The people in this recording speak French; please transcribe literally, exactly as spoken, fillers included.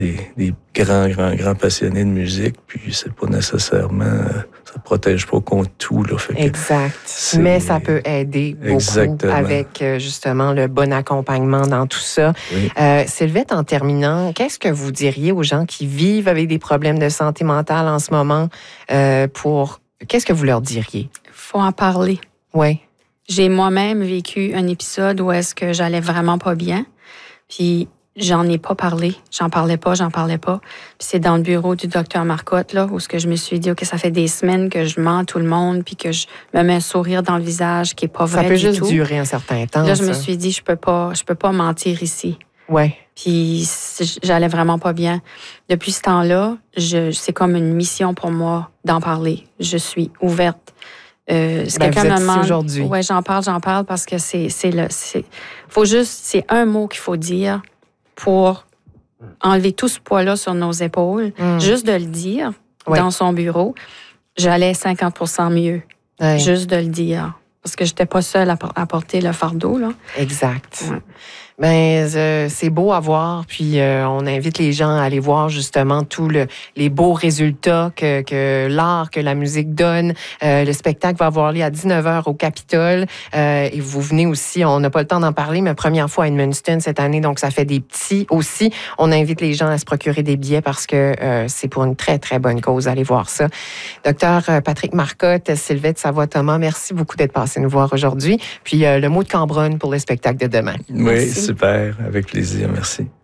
des, des grands, grands, grands passionnés de musique, puis c'est pas nécessairement... Euh, ça protège pas contre tout. Là, fait que exact. Mais ça peut aider beaucoup Exactement. avec, justement, le bon accompagnement dans tout ça. Oui. Euh, Sylvette, en terminant, qu'est-ce que vous diriez aux gens qui vivent avec des problèmes de santé mentale en ce moment euh, pour... Qu'est-ce que vous leur diriez? Il faut en parler. Oui. J'ai moi-même vécu un épisode où est-ce que j'allais vraiment pas bien. Puis j'en ai pas parlé. J'en parlais pas, j'en parlais pas. Puis c'est dans le bureau du docteur Marcotte, là, où ce que je me suis dit, OK, ça fait des semaines que je mens à tout le monde, puis que je me mets un sourire dans le visage qui est pas vrai du tout. Ça peut juste durer un certain temps. Là, je ça. me suis dit, je peux pas, je peux pas mentir ici. Oui. Puis j'allais vraiment pas bien. Depuis ce temps-là, je, c'est comme une mission pour moi d'en parler. Je suis ouverte. Euh, si ben, quelqu'un vous êtes me demande, ici aujourd'hui. Ouais, j'en parle, j'en parle parce que c'est, c'est le, c'est, faut juste, c'est un mot qu'il faut dire pour enlever tout ce poids-là sur nos épaules. Mm. Juste de le dire ouais. dans son bureau, j'allais cinquante pour cent mieux. Ouais. Juste de le dire. Parce que j'étais pas seule à porter le fardeau, là. Exact. Ouais. Ben, euh, c'est beau à voir, puis euh, on invite les gens à aller voir justement tous le, les beaux résultats que, que l'art, que la musique donne. Euh, le spectacle va avoir lieu à dix-neuf heures au Capitole. Euh, et vous venez aussi, on n'a pas le temps d'en parler, mais première fois à Edmundston cette année, donc ça fait des petits aussi. On invite les gens à se procurer des billets parce que euh, c'est pour une très, très bonne cause. Allez voir ça. Docteur Patrick Marcotte, Sylvette Savoie-Thomas, merci beaucoup d'être passé nous voir aujourd'hui. Puis euh, le mot de Cambronne pour le spectacle de demain. Oui, merci. Super, avec plaisir, merci.